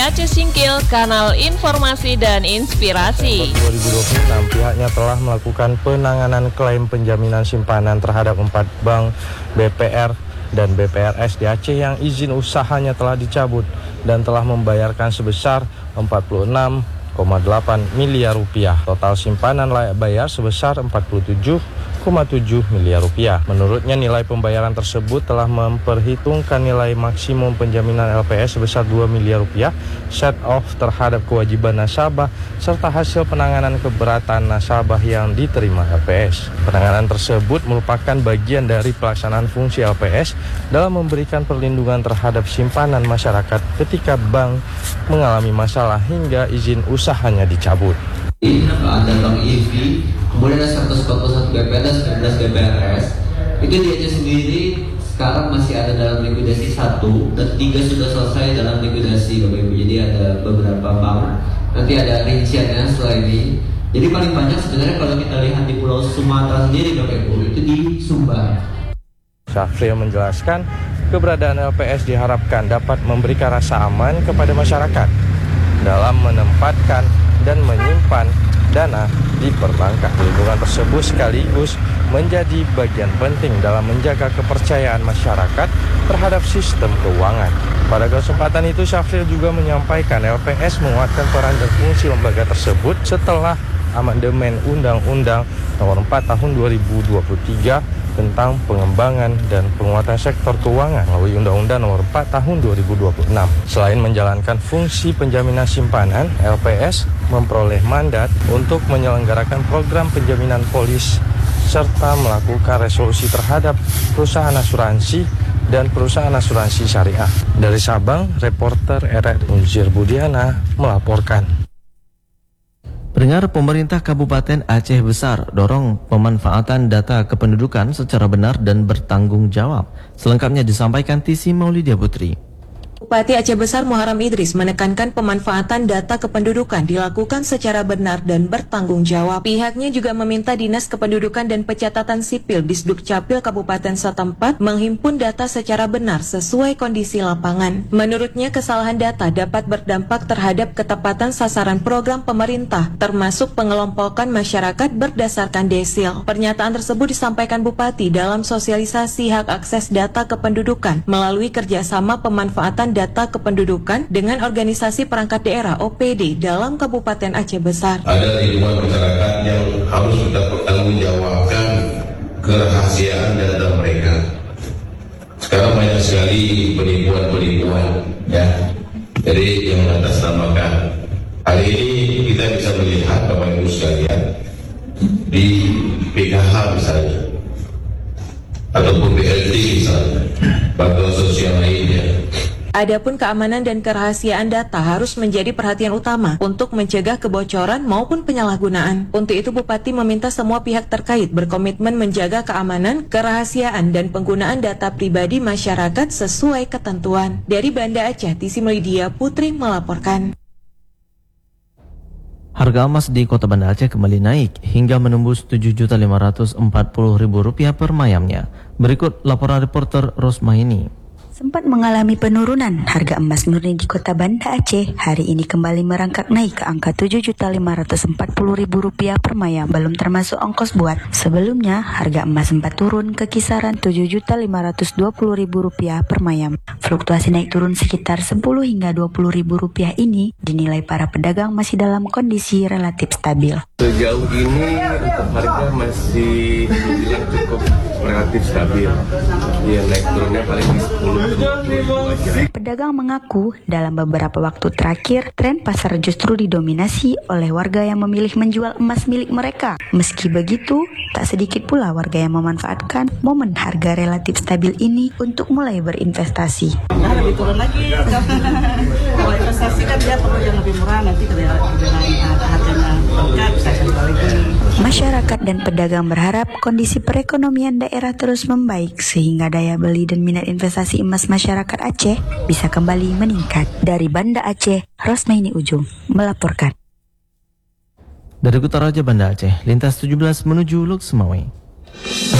Aceh Singkil, kanal informasi dan inspirasi. 2026 pihaknya telah melakukan penanganan klaim penjaminan simpanan terhadap 4 bank BPR dan BPRS di Aceh yang izin usahanya telah dicabut dan telah membayarkan sebesar 46,8 miliar rupiah. Total simpanan layak bayar sebesar 47,7 miliar rupiah. Menurutnya nilai pembayaran tersebut telah memperhitungkan nilai maksimum penjaminan LPS sebesar 2 miliar rupiah, set off terhadap kewajiban nasabah, serta hasil penanganan keberatan nasabah yang diterima LPS. Penanganan tersebut merupakan bagian dari pelaksanaan fungsi LPS dalam memberikan perlindungan terhadap simpanan masyarakat ketika bank mengalami masalah hingga izin usahanya dicabut. Ada Bank EV, kemudian ada 141 BPR dan 19 BPRS. Itu di Aceh sendiri sekarang masih ada dalam likuidasi 1 dan 3 sudah selesai dalam likuidasi, Bapak Ibu. Jadi ada beberapa bank, nanti ada rinciannya setelah ini. Jadi paling banyak sebenarnya kalau kita lihat di Pulau Sumatera sendiri, Bapak Ibu, itu di Sumbar. Syafril menjelaskan, keberadaan LPS diharapkan dapat memberikan rasa aman kepada masyarakat dalam menempatkan dan menyimpan dana di perbankan. Perlindungan tersebut sekaligus menjadi bagian penting dalam menjaga kepercayaan masyarakat terhadap sistem keuangan. Pada kesempatan itu, Syafril juga menyampaikan LPS menguatkan peran dan fungsi lembaga tersebut setelah amandemen Undang-Undang Nomor 4 Tahun 2023 tentang pengembangan dan penguatan sektor keuangan melalui Undang-Undang Nomor 4 Tahun 2026. Selain menjalankan fungsi penjaminan simpanan, LPS memperoleh mandat untuk menyelenggarakan program penjaminan polis serta melakukan resolusi terhadap perusahaan asuransi dan perusahaan asuransi syariah. Dari Sabang, reporter RRI Unzir Budiana melaporkan. Pendengar, pemerintah Kabupaten Aceh Besar dorong pemanfaatan data kependudukan secara benar dan bertanggung jawab. Selengkapnya disampaikan Tisi Maulidia Putri. Bupati Aceh Besar Muharam Idris menekankan pemanfaatan data kependudukan dilakukan secara benar dan bertanggung jawab. Pihaknya juga meminta Dinas Kependudukan dan Pencatatan Sipil Disdukcapil Kabupaten setempat menghimpun data secara benar sesuai kondisi lapangan. Menurutnya, kesalahan data dapat berdampak terhadap ketepatan sasaran program pemerintah, termasuk pengelompokan masyarakat berdasarkan desil. Pernyataan tersebut disampaikan Bupati dalam sosialisasi hak akses data kependudukan melalui kerjasama pemanfaatan data kependudukan dengan organisasi perangkat daerah OPD dalam Kabupaten Aceh Besar. Ada ribuan masyarakat yang harus kita pertanggungjawabkan kerahasiaan data mereka. Sekarang banyak sekali penipuan-penipuan, ya. Jadi yang mengatasnamakan. Hari ini kita bisa melihat Bapak Ibu sekalian di PKH misalnya, ataupun BLT misalnya, bantuan sosial lainnya. Adapun keamanan dan kerahasiaan data harus menjadi perhatian utama untuk mencegah kebocoran maupun penyalahgunaan. Untuk itu, Bupati meminta semua pihak terkait berkomitmen menjaga keamanan, kerahasiaan, dan penggunaan data pribadi masyarakat sesuai ketentuan. Dari Banda Aceh, Tisi Maulidia Putri melaporkan. Harga emas di Kota Banda Aceh kembali naik hingga menembus Rp7.540.000 per mayamnya. Berikut laporan reporter Rosmaini. Sempat mengalami penurunan, harga emas murni di Kota Banda Aceh hari ini kembali merangkak naik ke angka Rp7.540.000 per mayam, belum termasuk ongkos buat. Sebelumnya, harga emas sempat turun ke kisaran Rp7.520.000 per mayam. Fluktuasi naik turun sekitar 10 hingga Rp20.000 ini dinilai para pedagang masih dalam kondisi relatif stabil. Sejauh ini untuk harga masih dibilang cukup relatif stabil. Ya, naik turunnya paling di 10. Pedagang mengaku dalam beberapa waktu terakhir tren pasar justru didominasi oleh warga yang memilih menjual emas milik mereka. Meski begitu, tak sedikit pula warga yang memanfaatkan momen harga relatif stabil ini untuk mulai berinvestasi. Nah, lebih turun lagi. Kalau investasi kan dia perlu yang lebih murah, nanti dengan harganya meningkat bisa jual lagi. Masyarakat dan pedagang berharap kondisi perekonomian daerah terus membaik sehingga daya beli dan minat investasi emas masyarakat Aceh bisa kembali meningkat. Dari Banda Aceh, Rosmaini Ujung melaporkan. Dari Kutaraja Banda Aceh, lintas 17 menuju Lok Semawe.